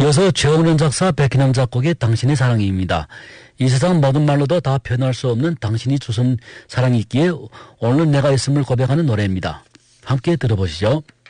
이어서 최홍련 작사, 백희남 작곡의 당신의 사랑입니다. 이 세상 모든 말로도 다 표현할 수 없는 당신이 주신 사랑이 있기에 오늘 내가 있음을 고백하는 노래입니다. 함께 들어보시죠.